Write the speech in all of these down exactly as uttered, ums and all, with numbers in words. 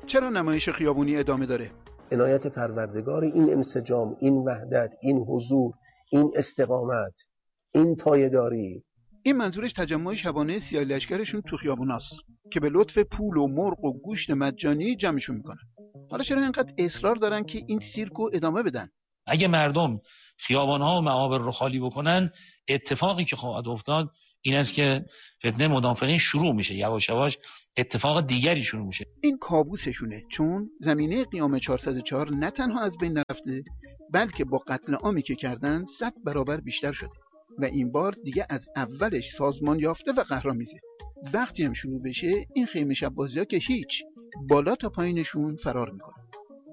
چرا نمایش خیابونی ادامه داره؟ عنایت پروردگار این انسجام، این وحدت، این حضور، این استقامت، این پایداری. این منظورش تجمع شبانه سیاه لشکرشون تو خیابوناست که به لطف پول و مرغ و گوشت مجانی جمعشون میکنن. حالا چرا اینقدر اصرار دارن که این سیرکو ادامه بدن؟ اگه مردم خیابان‌ها و معابر رو خالی بکنن، اتفاقی که خواهد افتاد این است که فتنه مدافعین شروع میشه، یواش یواش اتفاق دیگری شروع میشه. این کابوسشونه، چون زمینه قیام چهارصد و چهار نه تنها از بین نرفته، بلکه با قتل عامی که کردن صد برابر بیشتر شده و این بار دیگه از اولش سازمان یافته و قهرامیزه. وقتی هم شروع بشه این خیمه شب بازی‌ها که هیچ، بالا تا پایینشون فرار میکنه.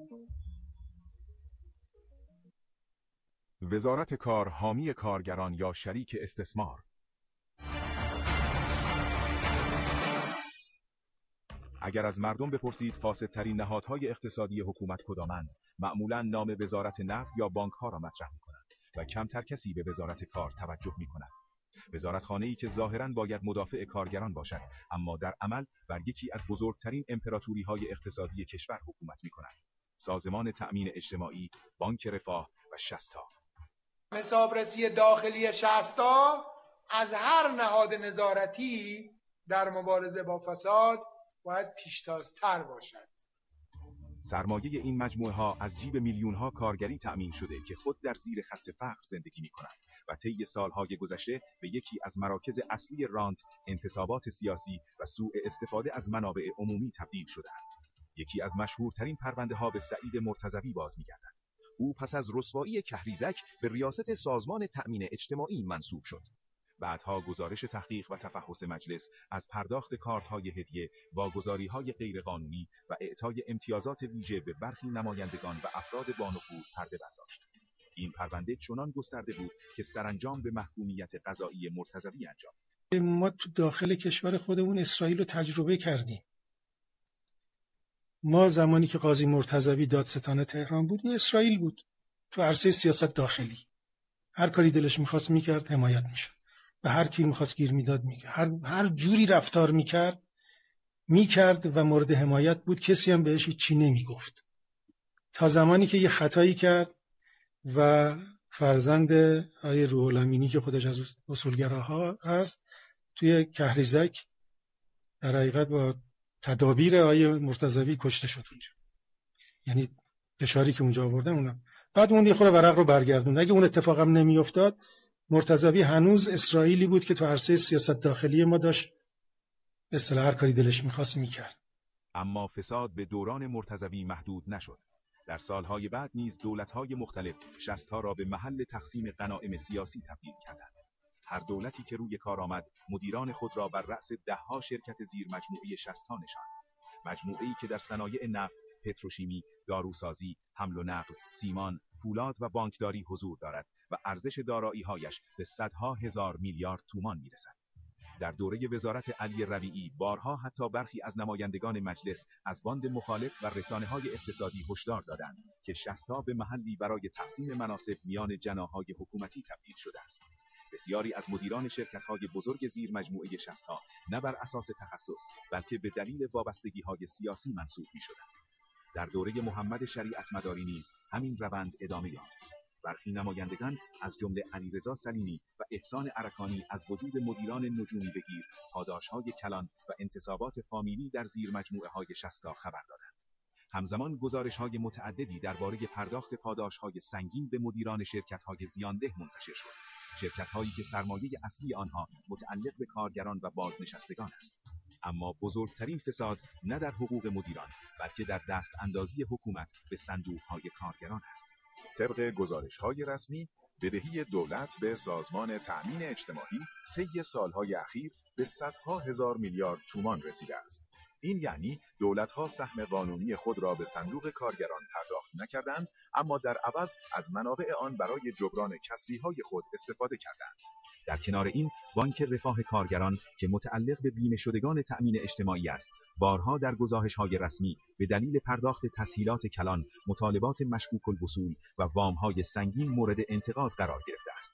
وزارت کار حامی کارگران یا شریک استثمار. اگر از مردم بپرسید فاسدترین نهادهای اقتصادی حکومت کدامند، معمولاً نام وزارت نفت یا بانک‌ها را مطرح می‌کنند و کمتر کسی به وزارت کار توجه می‌کند. وزارتخانه‌ای که ظاهراً باید مدافع کارگران باشد، اما در عمل بر یکی از بزرگترین امپراتوری‌های اقتصادی کشور حکومت می‌کند. سازمان تأمین اجتماعی، بانک رفاه و شستا. حسابرسی داخلی شستا از هر نهاد نظارتی در مبارزه با فساد باید پیشتازتر باشد. سرمایه این مجموعه ها از جیب میلیون ها کارگری تأمین شده که خود در زیر خط فقر زندگی می کنند و طی سالهای گذشته به یکی از مراکز اصلی رانت، انتصابات سیاسی و سوء استفاده از منابع عمومی تبدیل شدند. یکی از مشهورترین پرونده ها به سعید مرتضوی باز می گردد. او پس از رسوایی کهریزک به ریاست سازمان تأمین اجتماعی منصوب شد. بعدها گزارش تحقیق و تفحص مجلس از پرداخت کارت‌های هدیه، واگذاری‌های غیرقانونی و اعطای امتیازات ویژه به برخی نمایندگان و افراد بانفوذ پرده برداشت. این پرونده چنان گسترده بود که سرانجام به محکومیت قضایی مرتضوی انجام داد. ما تو داخل کشور خودمون اسرائیل رو تجربه کردیم. ما زمانی که قاضی مرتضوی دادستان تهران بود، اسرائیل بود. تو عرصه سیاست داخلی هر کاری دلش می‌خواست می‌کرد، حمایت می‌شد. به هر کی می‌خواست گیر میداد می‌کرد. هر هر جوری رفتار می‌کرد می‌کرد و مورد حمایت بود. کسی هم بهش چی نمی‌گفت. تا زمانی که یه خطایی کرد و فرزند آقای روح الامینی که خودش از اصولگراها هست توی کهریزک در حقیقت با تدابیر آقای مرتضوی کشته شد اونجا. یعنی فشاری که اونجا آوردن اونم. بعد اون یه خورده ورق رو برگردوند. اگه اون اتفاق هم نمی‌افتاد، مرتضوی هنوز اسرائیلی بود که تو عرصه سیاست داخلی ما داشت به اصطلاح هر کاری دلش می‌خواست می‌کرد. اما فساد به دوران مرتضوی محدود نشد. در سالهای بعد نیز دولت‌های مختلف شست‌ها را به محل تقسیم غنایم سیاسی تبدیل کردند. هر دولتی که روی کار آمد، مدیران خود را بر رأس ده‌ها شرکت زیر مجموعه شست‌ها نشاند. مجموعه‌ای که در صنایع نفت، پتروشیمی، داروسازی، حمل و نقل، سیمان، فولاد و بانکداری حضور دارد و ارزش دارایی‌هایش به صدها هزار میلیارد تومان می‌رسد. در دوره وزارت علی ربیعی بارها حتی برخی از نمایندگان مجلس از باند مخالف و رسانه‌های اقتصادی هشدار دادند که شست‌ها به محلی برای تقسیم مناصب میان جناح‌های حکومتی تبدیل شده است. بسیاری از مدیران شرکت‌های بزرگ زیر مجموعه شست‌ها نه بر اساس تخصص بلکه به دلیل وابستگی‌های سیاسی منصوب می‌شدند. در دوره محمد شریعت مداری نیز همین روند ادامه یافت. برخی نمایندگان از جمله علیرضا سلیمی و احسان ارکانی از وجود مدیران نجومی بگیر، پاداش‌های کلان و انتصابات فامیلی در زیر مجموعه‌های شستا خبر دادند. همزمان گزارش‌های متعددی درباره پرداخت پاداش‌های سنگین به مدیران شرکت‌های زیانده منتشر شد. شرکت‌هایی که سرمایه اصلی آنها متعلق به کارگران و بازنشستگان است. اما بزرگترین فساد نه در حقوق مدیران بلکه در دست اندازی حکومت به صندوق‌های کارگران است. طبق گزارش‌های رسمی، بدهی دولت به سازمان تأمین اجتماعی طی سالهای اخیر به صدها هزار میلیارد تومان رسیده است. این یعنی دولت‌ها سهم قانونی خود را به صندوق کارگران پرداخت نکردند، اما در عوض از منابع آن برای جبران کسری‌های خود استفاده کردند. در کنار این، بانک رفاه کارگران که متعلق به بیمه شدگان تأمین اجتماعی است، بارها در گزارش‌های رسمی به دلیل پرداخت تسهیلات کلان، مطالبات مشکوک الوصول و وام‌های سنگین مورد انتقاد قرار گرفته است.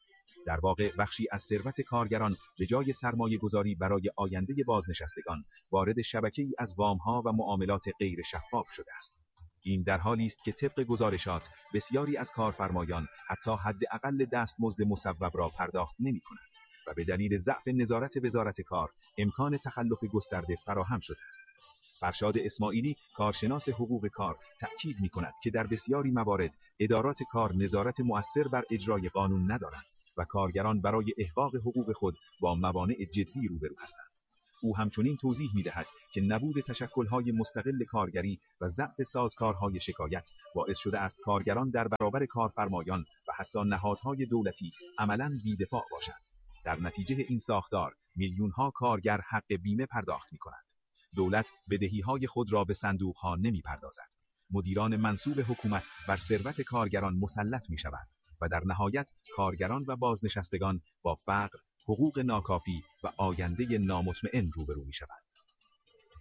در واقع بخشی از ثروت کارگران به جای سرمایه گذاری برای آینده بازنشستگان وارد شبکه‌ای از وام‌ها و معاملات غیر شفاف شده است. این در حالی است که طبق گزارشات بسیاری از کارفرمایان حتی حداقل دستمزد مصوب را پرداخت نمی‌کنند و به دلیل ضعف نظارت وزارت کار امکان تخلف گسترده فراهم شده است. فرشاد اسماعیلی کارشناس حقوق کار تأکید می‌کند که در بسیاری موارد ادارات کار نظارت مؤثر بر اجرای قانون ندارند و کارگران برای احقاق حقوق خود با موانع جدی روبرو هستند. او همچنین توضیح می‌دهد که نبود تشکل‌های مستقل کارگری و ضعف سازکارهای شکایت باعث شده است کارگران در برابر کارفرمایان و حتی نهادهای دولتی عملاً بی‌دفاع باشند. در نتیجه این ساختار میلیون‌ها کارگر حق بیمه پرداخت می‌کنند. دولت بدهی‌های خود را به صندوق‌ها نمی‌پردازد. مدیران منصوب حکومت بر ثروت کارگران مسلط می‌شوند و در نهایت کارگران و بازنشستگان با فقر، حقوق ناکافی و آینده نامطمئن روبرو می‌شوند.